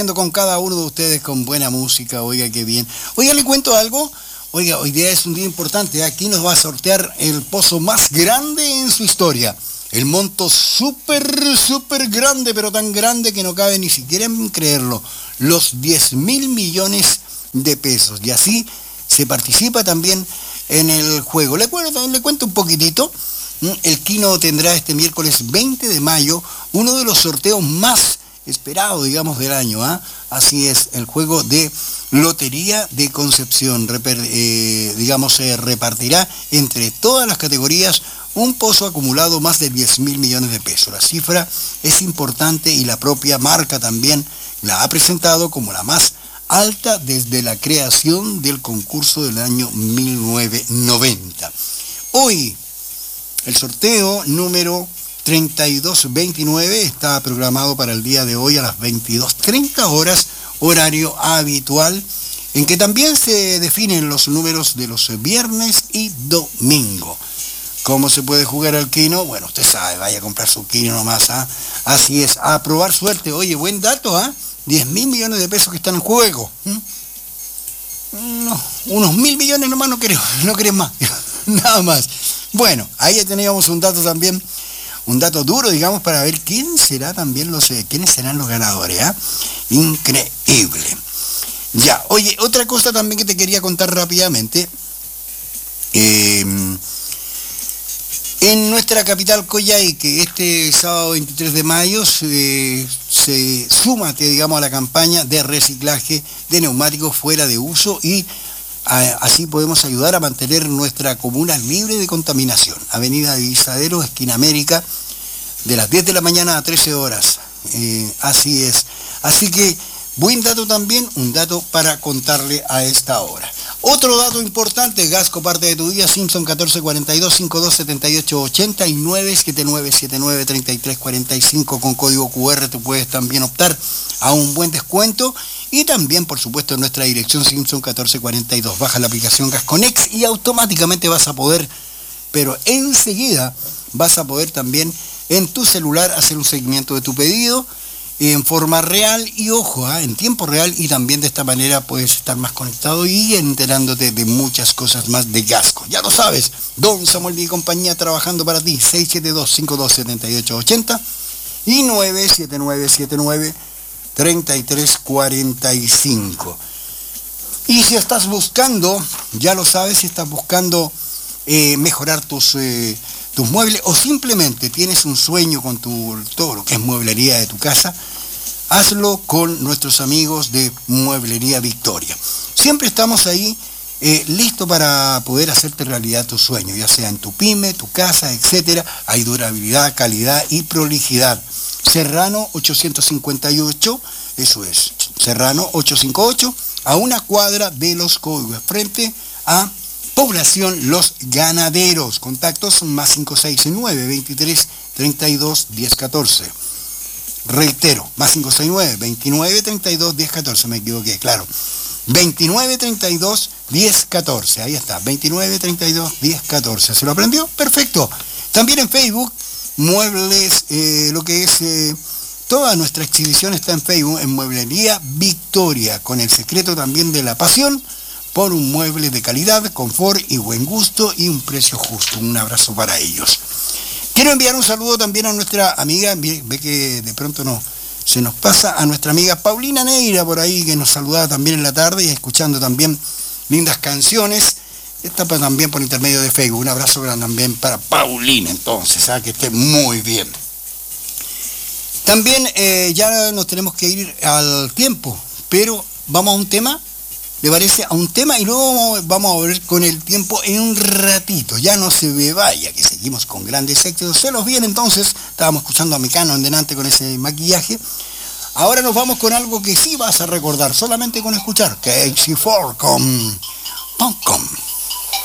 Con cada uno de ustedes con buena música, oiga, qué bien. Oiga, le cuento algo. Oiga, hoy día es un día importante. Aquí nos va a sortear el pozo más grande en su historia. El monto súper grande, pero tan grande que no cabe ni siquiera en creerlo. Los 10.000 millones de pesos. Y así se participa también en el juego. Le cuento un poquitito. El Kino tendrá este miércoles 20 de mayo uno de los sorteos más esperados, digamos, del año. Así es, el juego de Lotería de Concepción. Se repartirá entre todas las categorías un pozo acumulado más de 10.000 millones de pesos. La cifra es importante y la propia marca también la ha presentado como la más alta desde la creación del concurso del año 1990. Hoy, el sorteo número 3229 está programado para el día de hoy a las 22:30 horas, horario habitual, en que también se definen los números de los viernes y domingo. ¿Cómo se puede jugar al Kino? Bueno, usted sabe, vaya a comprar su Kino nomás. Así es, a probar suerte. Oye, buen dato, 10.000 millones de pesos que están en juego. No, unos 1.000 millones nomás no creo más, nada más. Bueno, ahí ya teníamos un dato también, un dato duro, digamos, para ver quiénes serán los ganadores. Increíble. Ya, oye, otra cosa también que te quería contar rápidamente. En nuestra capital Coyhaique, este sábado 23 de mayo se suma, digamos, a la campaña de reciclaje de neumáticos fuera de uso y así podemos ayudar a mantener nuestra comuna libre de contaminación. Avenida Divisadero, esquina América, de las 10 de la mañana a 13 horas. Así es. Así que, buen dato también, un dato para contarle a esta hora. Otro dato importante, Gasco parte de tu día, Simpson 1442-527880 y 979793345 con código QR. Tú puedes también optar a un buen descuento. Y también, por supuesto, en nuestra dirección Simpson 1442. Baja la aplicación Gasconex y automáticamente vas a poder, pero enseguida vas a poder también en tu celular hacer un seguimiento de tu pedido en forma real y, ojo, en tiempo real, y también de esta manera puedes estar más conectado y enterándote de muchas cosas más de Gasco. Ya lo sabes, Don Samuel y compañía trabajando para ti, 672-527880 y 97979-3345. Y si estás buscando, ya lo sabes, si estás buscando mejorar tus muebles o simplemente tienes un sueño con todo lo que es mueblería de tu casa, hazlo con nuestros amigos de Mueblería Victoria. Siempre estamos ahí listos para poder hacerte realidad tu sueño, ya sea en tu pyme, tu casa, etc. Hay durabilidad, calidad y prolijidad. Serrano 858, eso es, Serrano 858, a una cuadra de Los Códigos, frente a Población Los Ganaderos. Contactos más 569-23-32-1014. Reitero, más 569-29-32-1014, me equivoqué, claro. 29-32-1014, ahí está, 29-32-1014. ¿Se lo aprendió? Perfecto. También en Facebook, muebles, toda nuestra exhibición está en Facebook, en Mueblería Victoria, con el secreto también de la pasión por un mueble de calidad, confort y buen gusto y un precio justo. Un abrazo para ellos. Quiero enviar un saludo también a nuestra amiga, ve que de pronto se nos pasa, a nuestra amiga Paulina Neira por ahí, que nos saludaba también en la tarde y escuchando también lindas canciones. Está también por intermedio de Facebook. Un abrazo grande también para Paulina, entonces, que esté muy bien. También ya nos tenemos que ir al tiempo, pero vamos a un tema. ¿Le parece? A un tema y luego vamos a ver con el tiempo en un ratito. Ya no se me vaya, que seguimos con grandes éxitos. Se los viene entonces. Estábamos escuchando a Mecano en delante con ese maquillaje. Ahora nos vamos con algo que sí vas a recordar solamente con escuchar. KC4 con Popcorn.